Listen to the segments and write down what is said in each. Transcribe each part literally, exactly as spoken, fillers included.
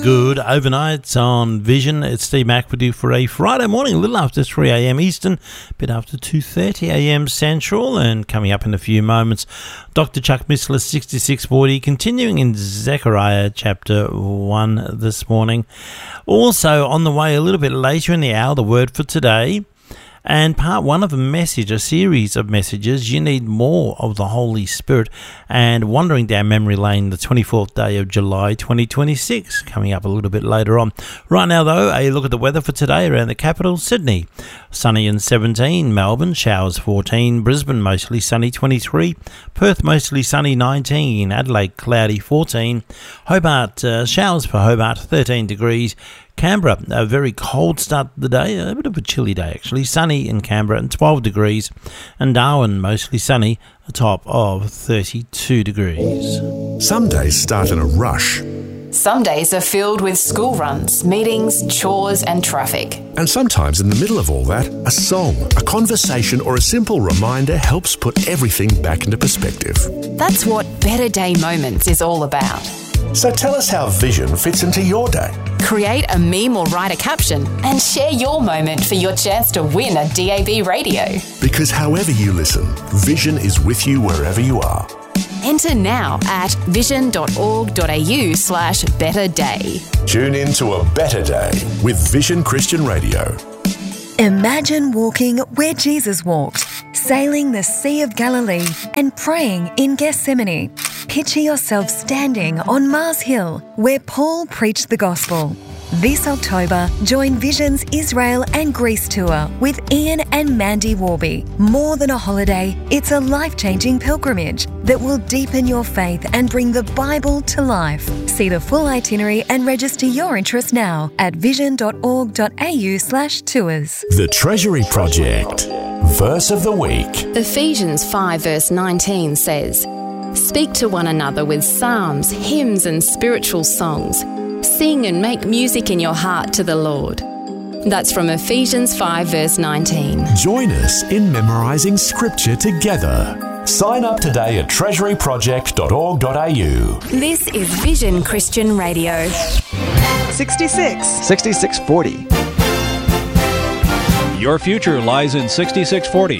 Good overnight on Vision. It's Steve Mack with you for a Friday morning, a little after three a.m. Eastern, a bit after two thirty a.m. Central, and coming up in a few moments, Doctor Chuck Missler, sixty-six forty, continuing in Zechariah chapter one this morning. Also on the way a little bit later in the hour, the word for today. And part one of a message, a series of messages, You Need More of the Holy Spirit, and Wandering Down Memory Lane, the twenty-fourth day of July twenty twenty-six, coming up a little bit later on. Right now, though, a look at the weather for today around the capital, Sydney. Sunny and seventeen, Melbourne, showers fourteen, Brisbane, mostly sunny twenty-three, Perth, mostly sunny nineteen, Adelaide, cloudy fourteen, Hobart, uh, showers for Hobart, thirteen degrees, Canberra, a very cold start to the day, a bit of a chilly day actually, sunny in Canberra and twelve degrees, and Darwin mostly sunny, a top of thirty-two degrees. Some days start in a rush. Some days are filled with school runs, meetings, chores and traffic. And sometimes in the middle of all that, a song, a conversation or a simple reminder helps put everything back into perspective. That's what Better Day Moments is all about. So tell us how Vision fits into your day. Create a meme or write a caption and share your moment for your chance to win a D A B radio. Because however you listen, Vision is with you wherever you are. Enter now at vision.org.au slash better day. Tune in to a better day with Vision Christian Radio. Imagine walking where Jesus walked, sailing the Sea of Galilee and praying in Gethsemane. Picture yourself standing on Mars Hill where Paul preached the gospel. This October, join Vision's Israel and Greece tour with Ian and Mandy Warby. More than a holiday, it's a life-changing pilgrimage that will deepen your faith and bring the Bible to life. See the full itinerary and register your interest now at vision.org.au slash tours. The Treasury Project. Verse of the week. Ephesians five verse nineteen says, "Speak to one another with psalms, hymns and spiritual songs. Sing and make music in your heart to the Lord." That's from Ephesians five verse nineteen. Join us in memorising scripture together. Sign up today at treasury project dot org dot a u. This is Vision Christian Radio. sixty-six. sixty-six forty. Your future lies in sixty-six forty.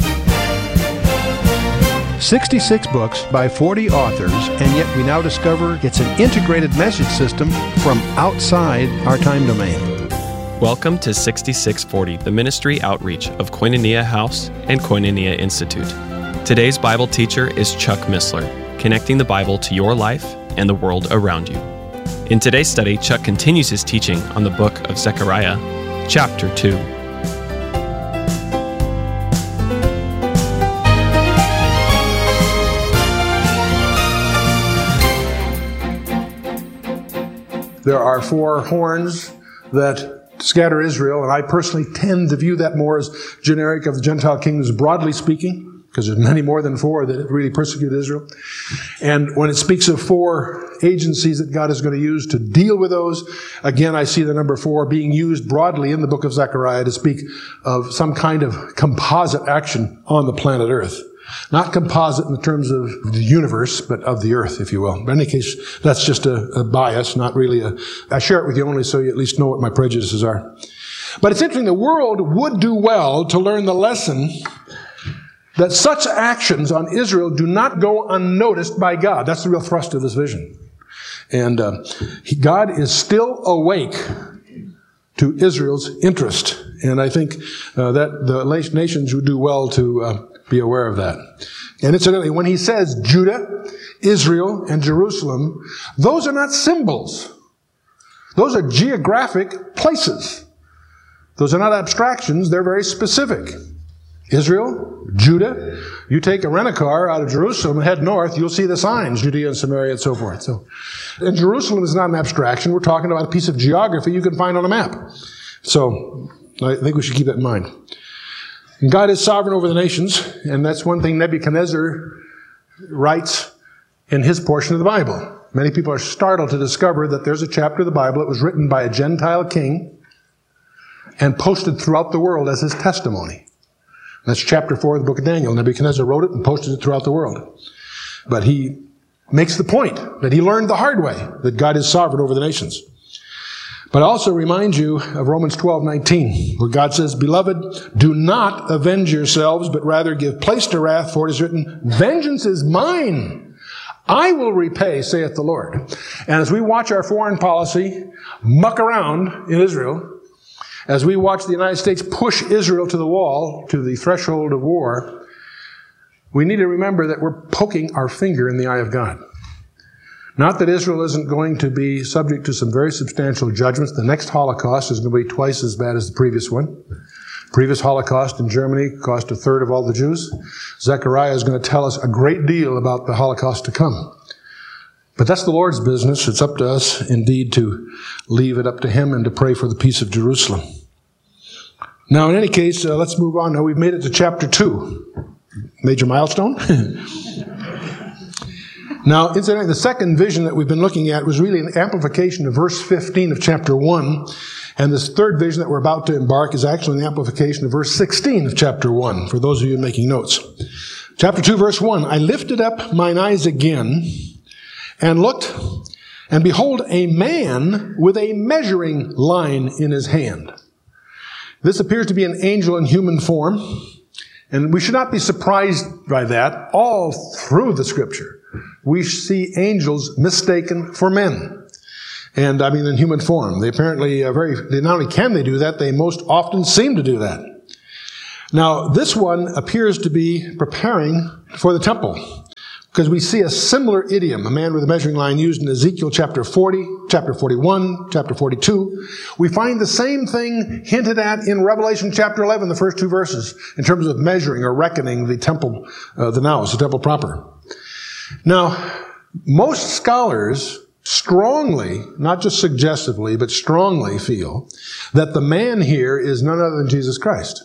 sixty-six books by forty authors, and yet we now discover it's an integrated message system from outside our time domain. Welcome to sixty-six forty, the ministry outreach of Koinonia House and Koinonia Institute. Today's Bible teacher is Chuck Missler, connecting the Bible to your life and the world around you. In today's study, Chuck continues his teaching on the book of Zechariah, chapter two. There are four horns that scatter Israel, and I personally tend to view that more as generic of the Gentile kingdoms, broadly speaking, because there's many more than four that really persecute Israel. And when it speaks of four agencies that God is going to use to deal with those, again, I see the number four being used broadly in the book of Zechariah to speak of some kind of composite action on the planet Earth. Not composite in the terms of the universe, but of the earth, if you will. But in any case, that's just a, a bias, not really a... I share it with you only so you at least know what my prejudices are. But it's interesting, the world would do well to learn the lesson that such actions on Israel do not go unnoticed by God. That's the real thrust of this vision. And uh, he, God is still awake to Israel's interest. And I think uh, that the nations would do well to... Uh, be aware of that. And incidentally, when he says Judah, Israel, and Jerusalem, those are not symbols. Those are geographic places. Those are not abstractions. They're very specific. Israel, Judah. You take a rent-a-car out of Jerusalem and head north, you'll see the signs, Judea and Samaria and so forth. So, and Jerusalem is not an abstraction. We're talking about a piece of geography you can find on a map. So, I think we should keep that in mind. And God is sovereign over the nations, and that's one thing Nebuchadnezzar writes in his portion of the Bible. Many people are startled to discover that there's a chapter of the Bible that was written by a Gentile king and posted throughout the world as his testimony. That's chapter four of the book of Daniel. Nebuchadnezzar wrote it and posted it throughout the world. But he makes the point that he learned the hard way, that God is sovereign over the nations. But I also remind you of Romans twelve nineteen, where God says, Beloved, do not avenge yourselves, but rather give place to wrath, for it is written, Vengeance is mine. I will repay, saith the Lord. And as we watch our foreign policy muck around in Israel, as we watch the United States push Israel to the wall, to the threshold of war, we need to remember that we're poking our finger in the eye of God. Not that Israel isn't going to be subject to some very substantial judgments. The next Holocaust is going to be twice as bad as the previous one. The previous Holocaust in Germany cost a third of all the Jews. Zechariah is going to tell us a great deal about the Holocaust to come. But that's the Lord's business. It's up to us, indeed, to leave it up to Him and to pray for the peace of Jerusalem. Now, in any case, uh, let's move on. Now, we've made it to chapter two. Major milestone. Now, incidentally, the second vision that we've been looking at was really an amplification of verse fifteen of chapter one. And this third vision that we're about to embark is actually an amplification of verse sixteen of chapter one, for those of you making notes. Chapter two, verse one, I lifted up mine eyes again and looked, and behold, a man with a measuring line in his hand. This appears to be an angel in human form, and we should not be surprised by that. All through the Scripture, we see angels mistaken for men. And I mean in human form. They apparently are very, they not only can they do that, they most often seem to do that. Now, this one appears to be preparing for the temple, because we see a similar idiom, a man with a measuring line, used in Ezekiel chapter forty, chapter forty-one, chapter forty-two. We find the same thing hinted at in Revelation chapter eleven, the first two verses, in terms of measuring or reckoning the temple, uh, the naos, the temple proper. Now, most scholars strongly, not just suggestively, but strongly feel that the man here is none other than Jesus Christ.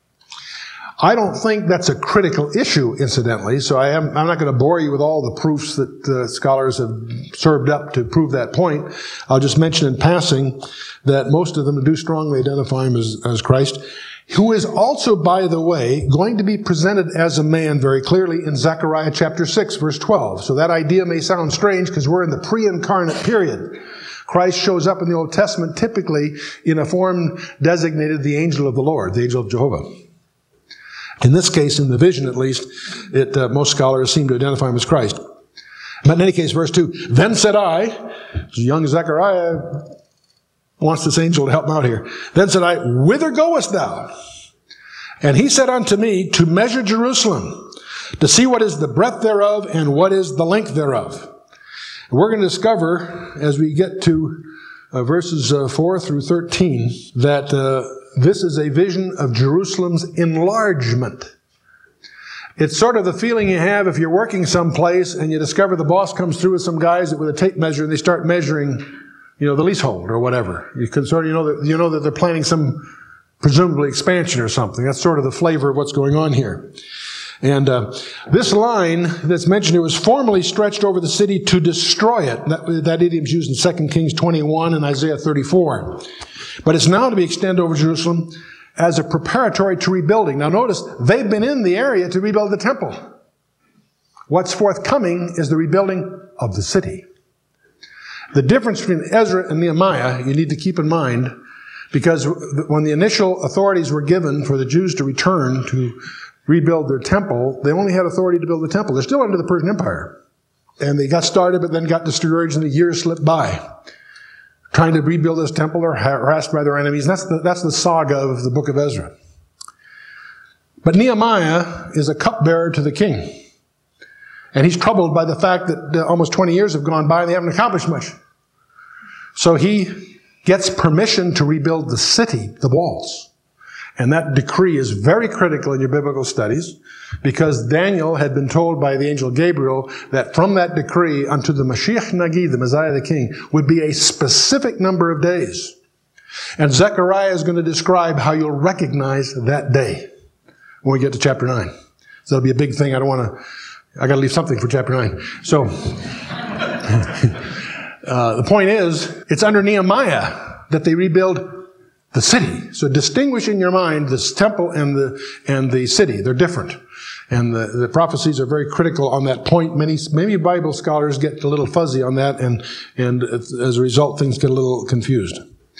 I don't think that's a critical issue, incidentally, so I am, I'm not going to bore you with all the proofs that uh, scholars have served up to prove that point. I'll just mention in passing that most of them do strongly identify him as, as Christ, who is also, by the way, going to be presented as a man very clearly in Zechariah chapter six, verse twelve. So that idea may sound strange because we're in the pre-incarnate period. Christ shows up in the Old Testament typically in a form designated the angel of the Lord, the angel of Jehovah. In this case, in the vision at least, it, uh, most scholars seem to identify him as Christ. But in any case, verse two, then said I, young Zechariah wants this angel to help him out here. Then said I, whither goest thou? And he said unto me, to measure Jerusalem, to see what is the breadth thereof and what is the length thereof. And we're going to discover, as we get to uh, verses uh, four through thirteen, that uh, this is a vision of Jerusalem's enlargement. It's sort of the feeling you have if you're working someplace and you discover the boss comes through with some guys with a tape measure and they start measuring, you know, the leasehold or whatever. You can sort of, you know, that, you know that they're planning some presumably expansion or something. That's sort of the flavor of what's going on here. And uh, this line that's mentioned here was formerly stretched over the city to destroy it. That, that idiom's used in Second Kings twenty-one and Isaiah thirty-four. But it's now to be extended over Jerusalem as a preparatory to rebuilding. Now notice, they've been in the area to rebuild the temple. What's forthcoming is the rebuilding of the city. The difference between Ezra and Nehemiah, you need to keep in mind, because when the initial authorities were given for the Jews to return to rebuild their temple, they only had authority to build the temple. They're still under the Persian Empire. And they got started, but then got discouraged and the years slipped by. Trying to rebuild this temple, they're harassed by their enemies. That's the, that's the saga of the book of Ezra. But Nehemiah is a cupbearer to the king. And he's troubled by the fact that almost twenty years have gone by and they haven't accomplished much. So he gets permission to rebuild the city, the walls. And that decree is very critical in your biblical studies, because Daniel had been told by the angel Gabriel that from that decree unto the Mashiach Nagi, the Messiah the King, would be a specific number of days. And Zechariah is going to describe how you'll recognize that day when we get to chapter nine. So that'll be a big thing. I don't want to, I got to leave something for chapter nine. So, uh, the point is, it's under Nehemiah that they rebuild the city. So distinguish in your mind this temple and the and the city. They're different. And the, the prophecies are very critical on that point. Many many Bible scholars get a little fuzzy on that, and, and as a result, things get a little confused.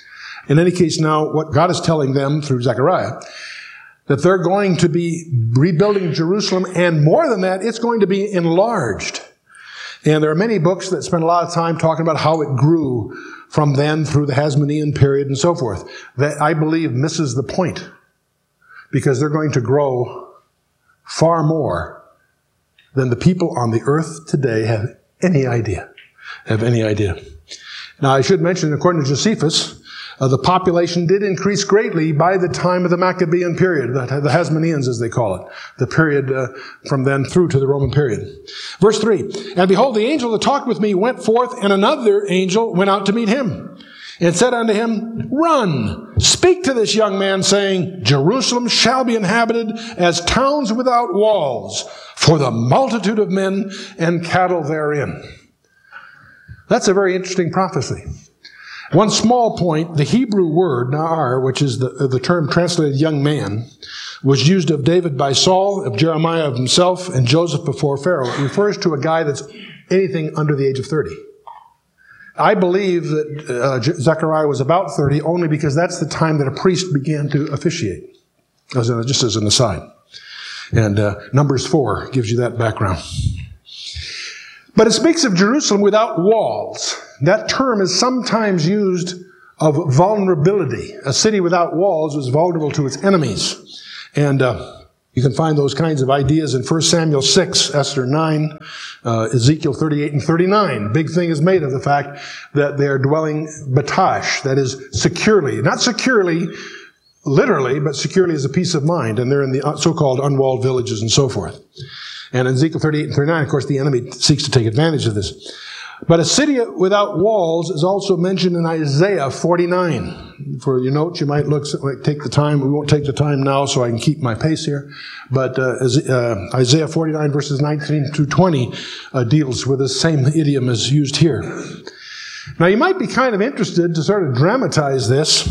In any case, now what God is telling them through Zechariah, that they're going to be rebuilding Jerusalem, and more than that, it's going to be enlarged. And there are many books that spend a lot of time talking about how it grew from then through the Hasmonean period and so forth. That, I believe, misses the point, because they're going to grow far more than the people on the earth today have any idea. Have any idea. Now, I should mention, according to Josephus, Uh, the population did increase greatly by the time of the Maccabean period, the, the Hasmoneans as they call it, the period uh, from then through to the Roman period. Verse three, and behold, the angel that talked with me went forth, and another angel went out to meet him, and said unto him, Run, speak to this young man, saying, Jerusalem shall be inhabited as towns without walls, for the multitude of men and cattle therein. That's a very interesting prophecy. One small point, the Hebrew word, na'ar, which is the, the term translated young man, was used of David by Saul, of Jeremiah of himself, and Joseph before Pharaoh. It refers to a guy that's anything under the age of thirty. I believe that uh, Zechariah was about thirty only because that's the time that a priest began to officiate, as a, just as an aside. And uh, Numbers four gives you that background. But it speaks of Jerusalem without walls. That term is sometimes used of vulnerability. A city without walls was vulnerable to its enemies. And uh, you can find those kinds of ideas in First Samuel six, Esther nine, uh, Ezekiel thirty-eight and thirty-nine. Big thing is made of the fact that they're dwelling batash, that is securely. Not securely literally, but securely as a peace of mind. And they're in the so-called unwalled villages and so forth. And in Ezekiel thirty-eight and thirty-nine, of course, the enemy seeks to take advantage of this. But a city without walls is also mentioned in Isaiah forty-nine. For your notes, you might look, take the time. We won't take the time now so I can keep my pace here. But uh, uh, Isaiah forty-nine verses nineteen to twenty uh, deals with the same idiom as used here. Now, you might be kind of interested to sort of dramatize this.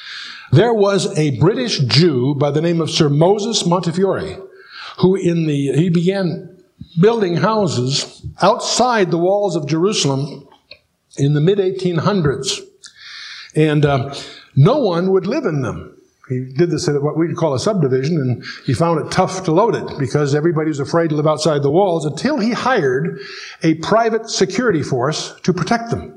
There was a British Jew by the name of Sir Moses Montefiore, who in the, he began building houses outside the walls of Jerusalem in the mid eighteen hundreds. And uh, no one would live in them. He did this at what we'd call a subdivision, and he found it tough to load it because everybody was afraid to live outside the walls until he hired a private security force to protect them.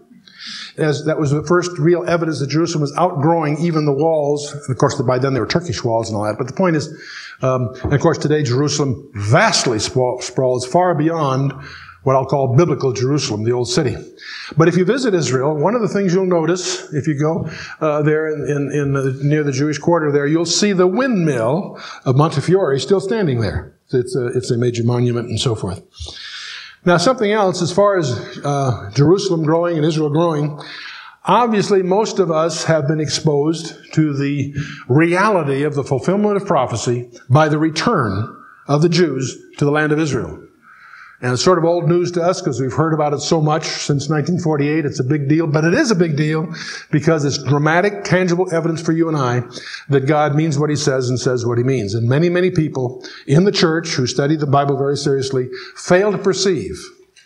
As that was the first real evidence that Jerusalem was outgrowing even the walls. And of course, by then they were Turkish walls and all that. But the point is, um, and of course, today Jerusalem vastly sprawls far beyond what I'll call biblical Jerusalem, the old city. But if you visit Israel, one of the things you'll notice if you go uh, there in, in, in the, near the Jewish quarter there, you'll see the windmill of Montefiore still standing there. It's a, it's a major monument and so forth. Now, something else, as far as uh, Jerusalem growing and Israel growing, obviously most of us have been exposed to the reality of the fulfillment of prophecy by the return of the Jews to the land of Israel. And it's sort of old news to us because we've heard about it so much since nineteen forty-eight. It's a big deal, but it is a big deal because it's dramatic, tangible evidence for you and I that God means what He says and says what He means. And many, many people in the church who study the Bible very seriously fail to perceive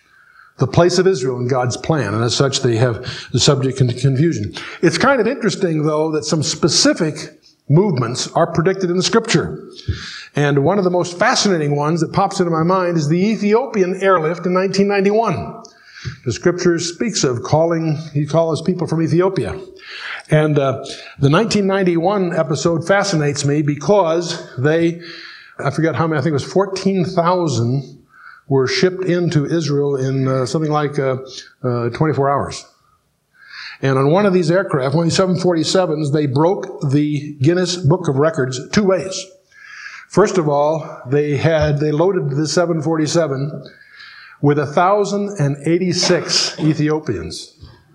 the place of Israel in God's plan, and as such they have the subject into confusion. It's kind of interesting, though, that some specific movements are predicted in the Scripture. And one of the most fascinating ones that pops into my mind is the Ethiopian airlift in nineteen ninety-one. The Scripture speaks of calling, He calls people from Ethiopia. And uh, the nineteen ninety-one episode fascinates me because they, I forget how many, I think it was fourteen thousand were shipped into Israel in uh, something like uh, uh, twenty-four hours. And on one of these aircraft, one of these seven forty-sevens, they broke the Guinness Book of Records two ways. First of all, they had, they loaded the seven forty-seven with one thousand eighty-six Ethiopians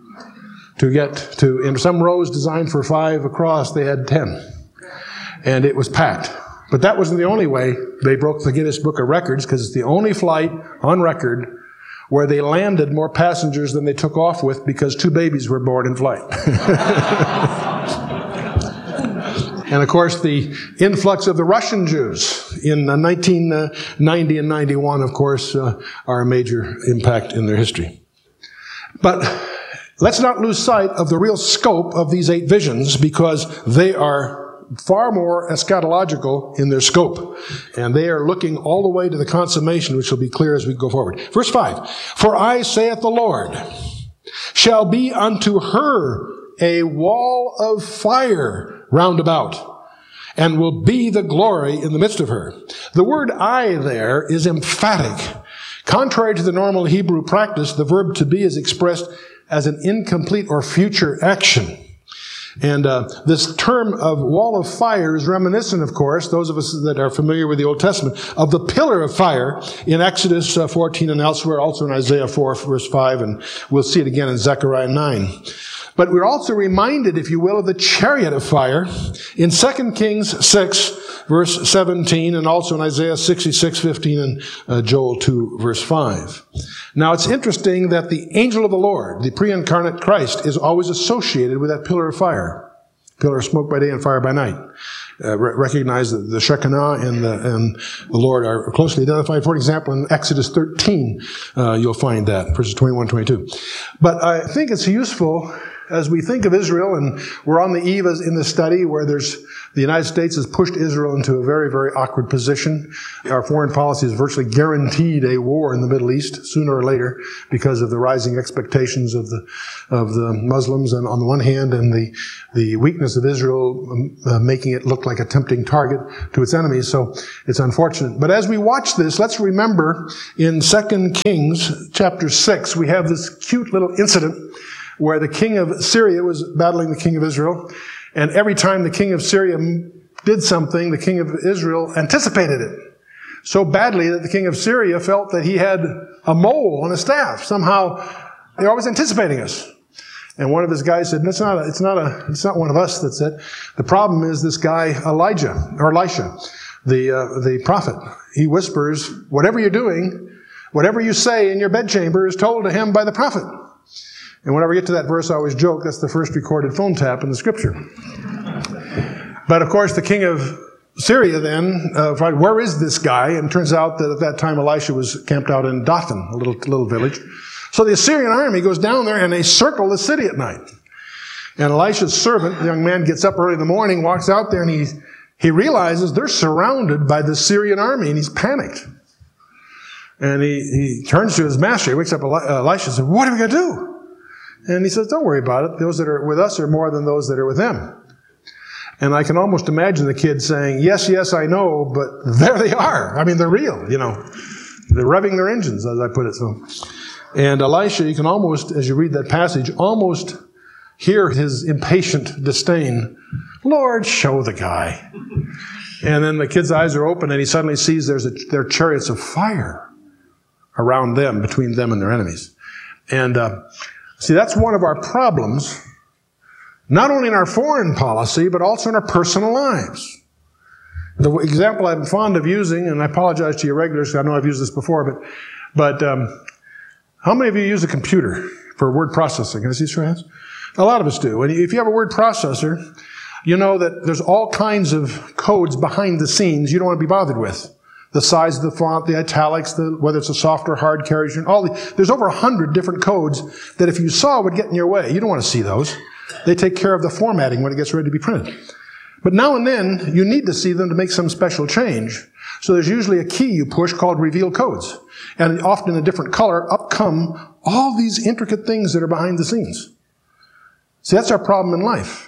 to get to, in some rows designed for five across, they had ten. And it was packed. But that wasn't the only way they broke the Guinness Book of Records, because it's the only flight on record where they landed more passengers than they took off with because two babies were born in flight. And of course, the influx of the Russian Jews in nineteen ninety and ninety-one, of course, uh, are a major impact in their history. But let's not lose sight of the real scope of these eight visions, because they are far more eschatological in their scope. And they are looking all the way to the consummation, which will be clear as we go forward. Verse five, for I, saith the Lord, shall be unto her a wall of fire round about, and will be the glory in the midst of her. The word I there is emphatic. Contrary to the normal Hebrew practice, the verb to be is expressed as an incomplete or future action. And uh, this term of wall of fire is reminiscent, of course, those of us that are familiar with the Old Testament, of the pillar of fire in Exodus uh, fourteen and elsewhere, also in Isaiah four, verse five, and we'll see it again in Zechariah nine. But we're also reminded, if you will, of the chariot of fire in Second Kings six, verse seventeen, and also in Isaiah sixty-six, fifteen, and uh, Joel two, verse five. Now, it's interesting that the angel of the Lord, the pre-incarnate Christ, is always associated with that pillar of fire. Pillar of smoke by day and fire by night. Uh, re- recognize that the Shekinah and the, and the Lord are closely identified. For example, in Exodus thirteen, uh, you'll find that, verses twenty-one, twenty-two. But I think it's useful as we think of Israel, and we're on the eve in this study where there's the United States has pushed Israel into a very, very awkward position. Our foreign policy has virtually guaranteed a war in the Middle East sooner or later because of the rising expectations of the of the Muslims, and on the one hand, and the the weakness of Israel um, uh, making it look like a tempting target to its enemies. So it's unfortunate. But as we watch this, let's remember in Second Kings chapter six, we have this cute little incident where the king of Syria was battling the king of Israel. And every time the king of Syria did something, the king of Israel anticipated it so badly that the king of Syria felt that he had a mole on his staff. Somehow, they're always anticipating us. And one of his guys said, it's not a, it's not a, it's not one of us that's it. The problem is this guy, Elijah, or Elisha, the, uh, the prophet. He whispers, whatever you're doing, whatever you say in your bedchamber is told to him by the prophet. And whenever I get to that verse, I always joke, that's the first recorded phone tap in the scripture. But of course, the king of Syria then, uh, where is this guy? And it turns out that at that time, Elisha was camped out in Dothan, a little, little village. So the Assyrian army goes down there and they circle the city at night. And Elisha's servant, the young man, gets up early in the morning, walks out there, and he, he realizes they're surrounded by the Syrian army, and he's panicked. And he, he turns to his master, he wakes up Elisha and says, what are we going to do? And he says, don't worry about it. Those that are with us are more than those that are with them. And I can almost imagine the kid saying, yes, yes, I know, but there they are. I mean, they're real, you know. They're revving their engines, as I put it. So, and Elisha, you can almost, as you read that passage, almost hear his impatient disdain. Lord, show the guy. And then the kid's eyes are open, and he suddenly sees there's a, there are chariots of fire around them, between them and their enemies. And uh, see, that's one of our problems, not only in our foreign policy, but also in our personal lives. The example I'm fond of using, and I apologize to your regulars, because I know I've used this before, but but um, how many of you use a computer for word processing? Can I see your hands? A lot of us do. And if you have a word processor, you know that there's all kinds of codes behind the scenes you don't want to be bothered with. The size of the font, the italics, the, whether it's a soft or hard character, all the, there's over a hundred different codes that if you saw would get in your way. You don't want to see those. They take care of the formatting when it gets ready to be printed. But now and then, you need to see them to make some special change. So there's usually a key you push called reveal codes. And often in a different color, up come all these intricate things that are behind the scenes. See, that's our problem in life.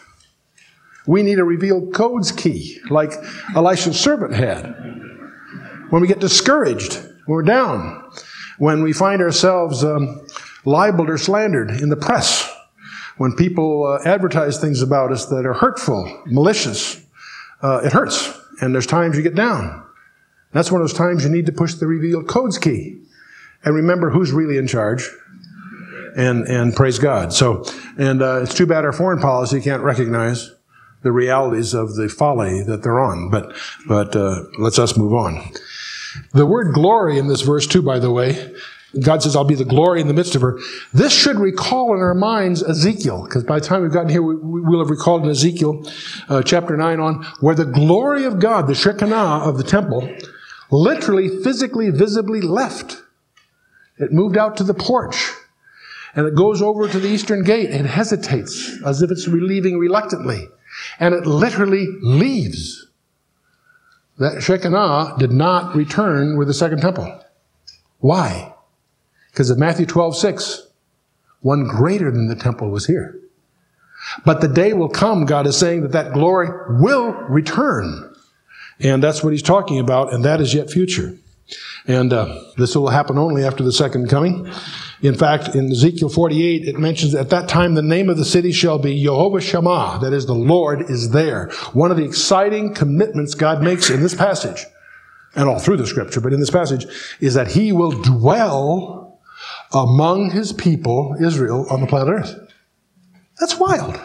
We need a reveal codes key, like Elisha's servant had. When we get discouraged, when we're down, when we find ourselves um, libeled or slandered in the press, when people uh, advertise things about us that are hurtful, malicious, uh, it hurts. And there's times you get down. That's one of those times you need to push the reveal codes key and remember who's really in charge. And and praise God. So, and uh, it's too bad our foreign policy can't recognize the realities of the folly that they're on. But but uh, let's us move on. The word glory in this verse too, by the way, God says, I'll be the glory in the midst of her. This should recall in our minds Ezekiel, because by the time we've gotten here, we, we will have recalled in Ezekiel uh, chapter nine on, where the glory of God, the Shekinah of the temple, literally, physically, visibly left. It moved out to the porch. And it goes over to the eastern gate and hesitates as if it's leaving reluctantly. And it literally leaves. That Shekinah did not return with the second temple. Why? Because of Matthew twelve six. One greater than the temple was here. But the day will come, God is saying, that that glory will return. And that's what he's talking about, and that is yet future. And uh, this will happen only after the second coming. In fact, in Ezekiel forty-eight, it mentions at that time the name of the city shall be Jehovah Shammah. That is, the Lord is there. One of the exciting commitments God makes in this passage, and all through the scripture, but in this passage, is that he will dwell among his people, Israel, on the planet Earth. That's wild.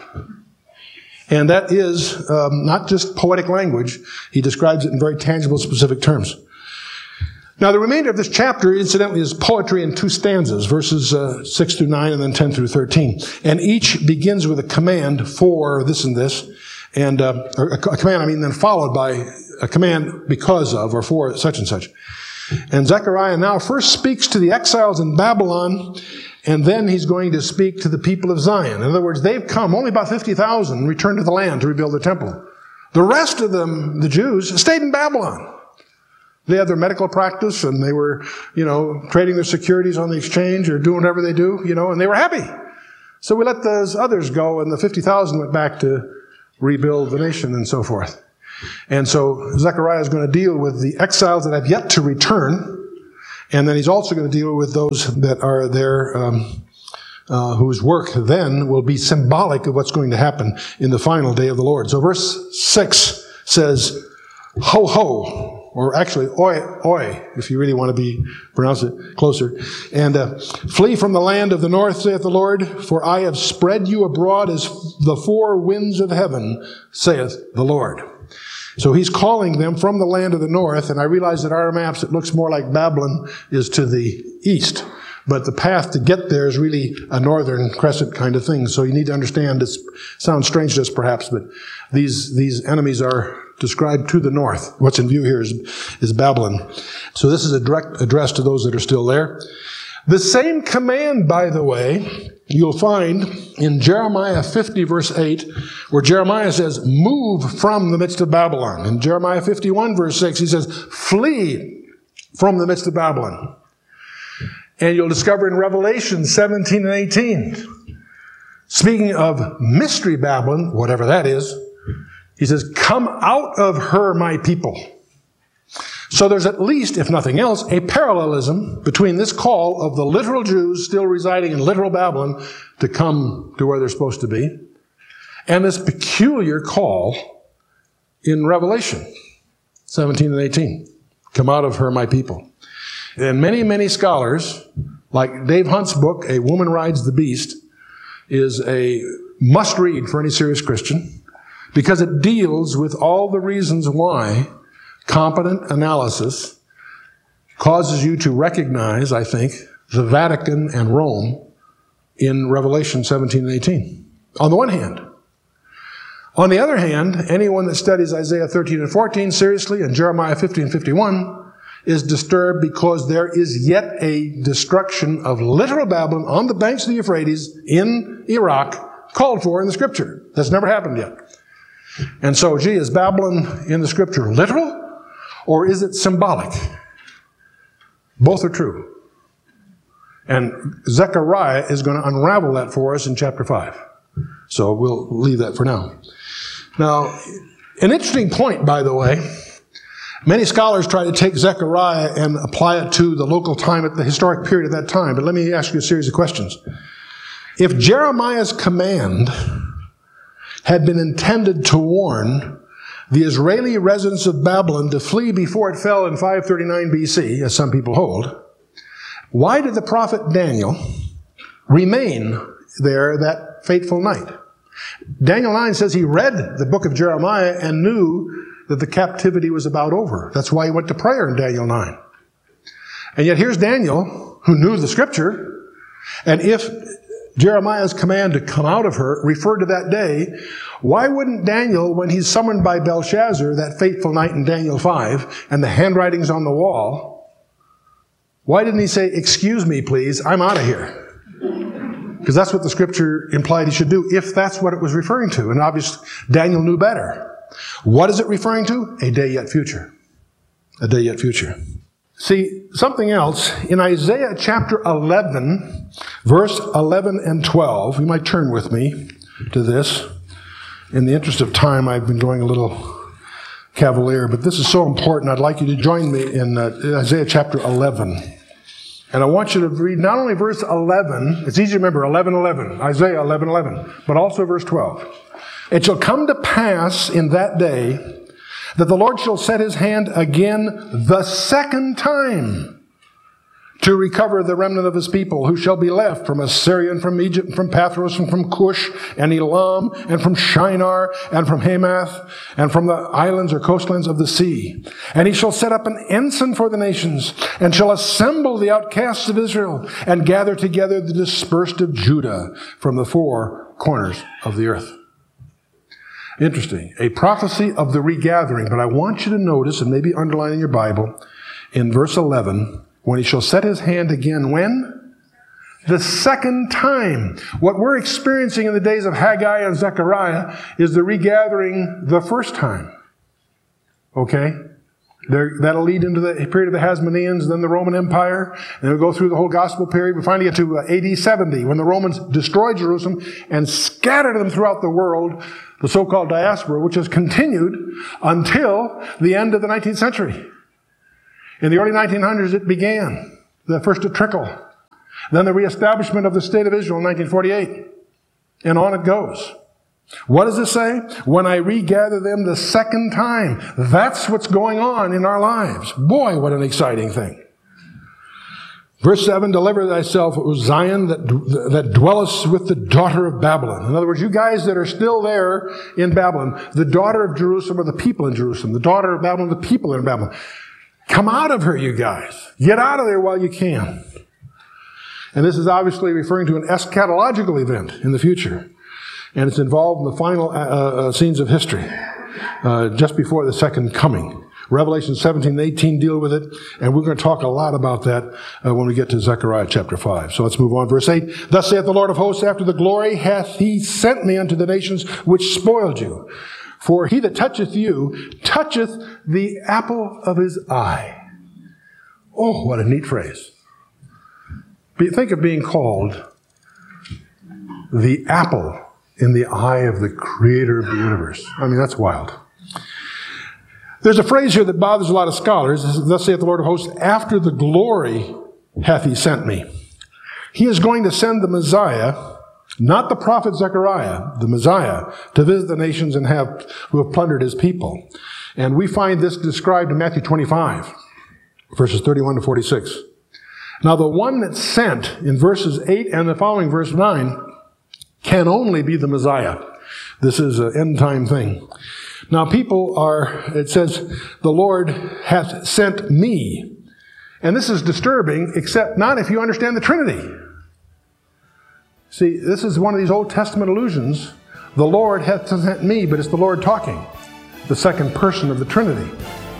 And that is um, not just poetic language. He describes it in very tangible, specific terms. Now, the remainder of this chapter, incidentally, is poetry in two stanzas, verses uh, six through nine and then ten through thirteen. And each begins with a command for this and this, and uh, or a, a command, I mean, then followed by a command because of or for such and such. And Zechariah now first speaks to the exiles in Babylon, and then he's going to speak to the people of Zion. In other words, they've come, only about fifty thousand returned to the land to rebuild the temple. The rest of them, the Jews, stayed in Babylon. They had their medical practice, and they were, you know, trading their securities on the exchange or doing whatever they do, you know, and they were happy. So we let those others go, and the fifty thousand went back to rebuild the nation and so forth. And so Zechariah is going to deal with the exiles that have yet to return, and then he's also going to deal with those that are there, um, uh, whose work then will be symbolic of what's going to happen in the final day of the Lord. So verse six says, ho ho, or actually oi oi, if you really want to be pronounce it closer, and uh, flee from the land of the north, saith the Lord, for I have spread you abroad as the four winds of heaven, saith the Lord. So he's calling them from the land of the north, and I realize that our maps, it looks more like Babylon is to the east. But the path to get there is really a northern crescent kind of thing. So you need to understand, it sounds strange to us perhaps, but these, these enemies are described to the north. What's in view here is, is Babylon. So this is a direct address to those that are still there. The same command, by the way, you'll find in Jeremiah fifty, verse eight, where Jeremiah says, move from the midst of Babylon. In Jeremiah fifty-one, verse six, he says, flee from the midst of Babylon. And you'll discover in Revelation seventeen and eighteen, speaking of mystery Babylon, whatever that is, he says, come out of her, my people. So there's at least, if nothing else, a parallelism between this call of the literal Jews still residing in literal Babylon to come to where they're supposed to be, and this peculiar call in Revelation seventeen and eighteen. Come out of her, my people. And many, many scholars, like Dave Hunt's book, A Woman Rides the Beast, is a must-read for any serious Christian, because it deals with all the reasons why competent analysis causes you to recognize, I think, the Vatican and Rome in Revelation seventeen and eighteen. On the one hand. On the other hand, anyone that studies Isaiah thirteen and fourteen seriously and Jeremiah fifty and fifty-one is disturbed because there is yet a destruction of literal Babylon on the banks of the Euphrates in Iraq called for in the Scripture. That's never happened yet. And so, gee, is Babylon in the Scripture literal or is it symbolic? Both are true. And Zechariah is going to unravel that for us in chapter five. So we'll leave that for now. Now, an interesting point, by the way, many scholars try to take Zechariah and apply it to the local time at the historic period of that time. But let me ask you a series of questions. If Jeremiah's command had been intended to warn the Israeli residents of Babylon to flee before it fell in five thirty-nine B C, as some people hold, why did the prophet Daniel remain there that fateful night? Daniel nine says he read the book of Jeremiah and knew that the captivity was about over. That's why he went to prayer in Daniel nine. And yet here's Daniel, who knew the Scripture, and if Jeremiah's command to come out of her referred to that day, why wouldn't Daniel, when he's summoned by Belshazzar that fateful night in Daniel five, and the handwriting's on the wall, why didn't he say, excuse me, please, I'm out of here? Because that's what the scripture implied he should do, if that's what it was referring to. And obviously, Daniel knew better. What is it referring to? A day yet future. A day yet future. See, something else, in Isaiah chapter eleven, verse eleven and twelve, you might turn with me to this. In the interest of time, I've been going a little cavalier, but this is so important. I'd like you to join me in uh, Isaiah chapter eleven. And I want you to read not only verse eleven, it's easy to remember, eleven eleven, Isaiah eleven eleven, but also verse twelve. It shall come to pass in that day that the Lord shall set his hand again the second time to recover the remnant of his people who shall be left from Assyria and from Egypt and from Pathros and from Cush and Elam and from Shinar and from Hamath and from the islands or coastlands of the sea. And he shall set up an ensign for the nations and shall assemble the outcasts of Israel and gather together the dispersed of Judah from the four corners of the earth. Interesting. A prophecy of the regathering. But I want you to notice, and maybe underline in your Bible, in verse eleven, when he shall set his hand again, when? The second time. What we're experiencing in the days of Haggai and Zechariah is the regathering the first time. Okay? There, that'll lead into the period of the Hasmoneans, then the Roman Empire, and it'll go through the whole gospel period. We finally get to uh, A D seventy, when the Romans destroyed Jerusalem and scattered them throughout the world, the so-called diaspora, which has continued until the end of the nineteenth century. In the early nineteen hundreds, it began, the first to trickle. Then the reestablishment of the State of Israel in nineteen forty-eight. And on it goes. What does it say? When I regather them the second time. That's what's going on in our lives. Boy, what an exciting thing. Verse seven, deliver thyself, O Zion, that, that dwellest with the daughter of Babylon. In other words, you guys that are still there in Babylon, the daughter of Jerusalem or the people in Jerusalem, the daughter of Babylon, the people in Babylon. Come out of her, you guys. Get out of there while you can. And this is obviously referring to an eschatological event in the future. And it's involved in the final uh, uh, scenes of history, uh, just before the second coming. Revelation seventeen and eighteen deal with it, and we're going to talk a lot about that uh, when we get to Zechariah chapter five. So let's move on. Verse eight, thus saith the Lord of hosts, after the glory hath he sent me unto the nations which spoiled you. For he that toucheth you, toucheth the apple of his eye. Oh, what a neat phrase. Think of being called the apple in the eye of the creator of the universe. I mean, that's wild. There's a phrase here that bothers a lot of scholars. Thus saith the Lord of hosts, after the glory hath he sent me. He is going to send the Messiah, not the prophet Zechariah, the Messiah, to visit the nations and have who have plundered his people. And we find this described in Matthew twenty-five, verses thirty-one to forty-six. Now the one that's sent in verses eight and the following verse nine can only be the Messiah. This is an end time thing. Now people are, it says, the Lord hath sent me. And this is disturbing, except not if you understand the Trinity. See, this is one of these Old Testament allusions. The Lord hath sent me, but it's the Lord talking. The second person of the Trinity.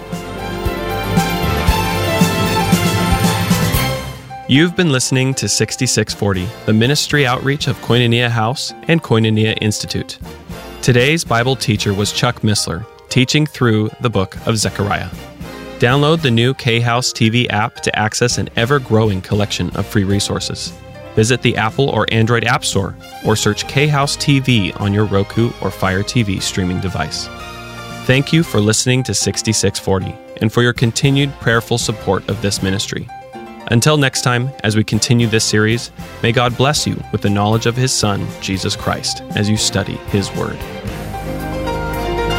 You've been listening to sixty-six forty, the ministry outreach of Koinonia House and Koinonia Institute. Today's Bible teacher was Chuck Missler, teaching through the book of Zechariah. Download the new K-House T V app to access an ever-growing collection of free resources. Visit the Apple or Android App Store or search K-House T V on your Roku or Fire T V streaming device. Thank you for listening to sixty-six forty and for your continued prayerful support of this ministry. Until next time, as we continue this series, may God bless you with the knowledge of His Son, Jesus Christ, as you study His Word.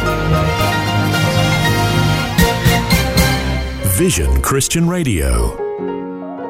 Vision Christian Radio.